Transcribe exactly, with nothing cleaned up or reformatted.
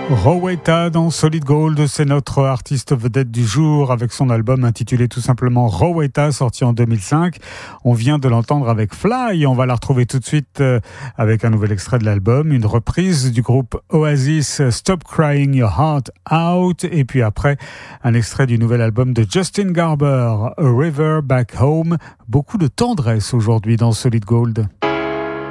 Rowetta dans Solid Gold, c'est notre artiste vedette du jour avec son album intitulé tout simplement Rowetta, sorti en deux mille cinq. On vient de l'entendre avec Fly, on va la retrouver tout de suite avec un nouvel extrait de l'album, une reprise du groupe Oasis, Stop Crying Your Heart Out, et puis après un extrait du nouvel album de Justin Garber, A River Back Home. Beaucoup de tendresse aujourd'hui dans Solid Gold.